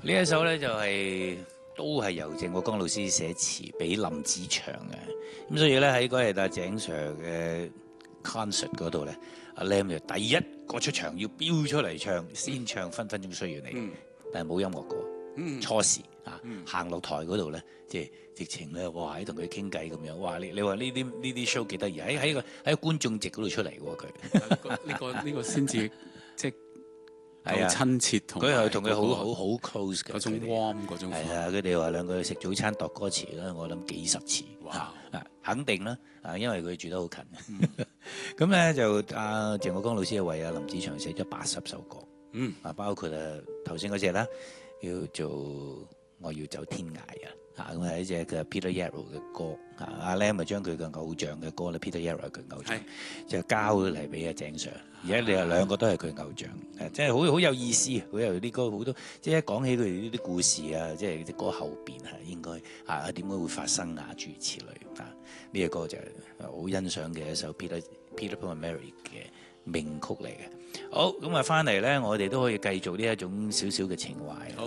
呢一首咧就都係由鄭國江老師寫詞俾林子祥嘅，咁所以咧喺嗰日阿井 Sir 嘅 concert 嗰度咧，阿 Lam 就第一個出場要飆出嚟唱，先唱分分鐘需要你，但係冇音樂嘅，初時啊，行落台嗰度咧，即係直情咧，哇喺同佢傾偈咁樣，哇你話呢啲 show 幾得意，喺個觀眾席嗰度出嚟喎佢， 呢個先至即係。 係啊， 親切同佢係同佢好 close 嘅嗰種 warm 嗰種。 係啊，佢哋話兩個食早餐度歌詞啦，我諗幾十次。 哇！ 肯定啦，因為佢住得好近。咁咧就鄭國江老師係為林子祥寫咗80首歌。包括頭先嗰隻啦，叫做我要走天涯啊。咁係一隻嘅 Peter Yarrow 嘅歌。阿 Lam 咪將佢嘅偶像嘅歌咧 Peter Yarrow 嘅偶像，就交嚟俾阿鄭 Sir。而家你哋兩個都係佢偶像，即係好有意思，好有啲歌好多，即係一講起佢哋呢啲故事啊，即係啲歌後邊係應該點解會發生啊，諸如此類啊，呢隻歌就係好欣賞嘅一首 Peter Paul and Mary 嘅名曲嚟嘅。好，咁翻嚟咧，我哋都可以繼續呢一種少少嘅情懷。